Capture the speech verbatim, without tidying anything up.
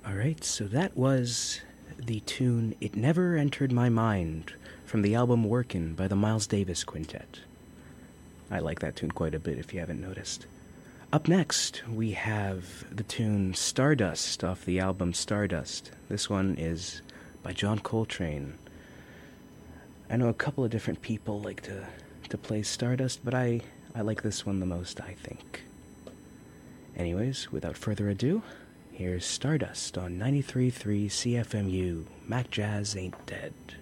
Alright, so that was the tune It Never Entered My Mind from the album Workin' by the Miles Davis Quintet. I like that tune quite a bit if you haven't noticed. Up next, we have the tune Stardust off the album Stardust. This one is by John Coltrane. I know a couple of different people like to, to play Stardust, but I, I like this one the most, I think. Anyways, without further ado, here's Stardust on ninety-three point three C F M U. Mac Jazz Ain't Dead.